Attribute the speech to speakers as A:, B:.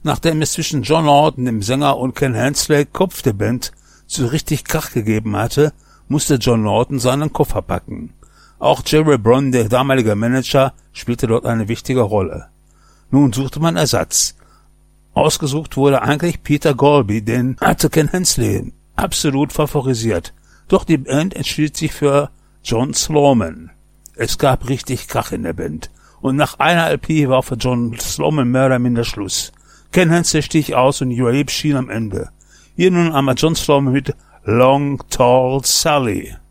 A: Nachdem es zwischen John Lawton, dem Sänger, und Ken Hensley, Kopf der Band, so richtig Krach gegeben hatte, musste John Lawton seinen Koffer packen. Auch Jerry Brown, der damalige Manager, spielte dort eine wichtige Rolle. Nun suchte man Ersatz. Ausgesucht wurde eigentlich Peter Golby, den hatte Ken Hensley absolut favorisiert. Doch die Band entschied sich für John Sloman. Es gab richtig Krach in der Band. Und nach einer LP war für John Sloman mehr oder minder Schluss. Ken Hensley stieg aus und New Abe schien am Ende. Hier nun einmal John Sloman mit Long Tall Sally.